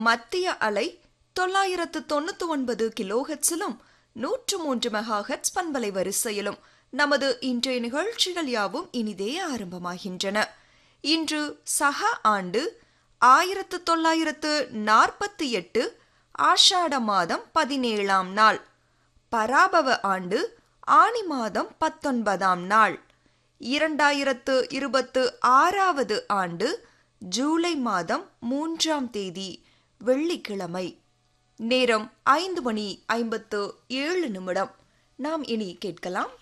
மத்திய அலை 999 கிலோஹெட்ஸிலும் 103 மெகாஹெட்ஸ் பண்பலை வரிசையிலும் நமது இன்றைய நிகழ்ச்சிகள் யாவும் இனிதே ஆரம்பமாகின்றன. இன்று சக ஆண்டு 1948 ஆஷாட மாதம் 17ஆம் நாள், பராபவ ஆண்டு ஆனி மாதம் 19ஆம் நாள், 2026வது ஆண்டு ஜூலை மாதம் 3ஆம் தேதி வெள்ளிக்கிழமை. நேரம் 5:57. நாம் இனி கேட்கலாம்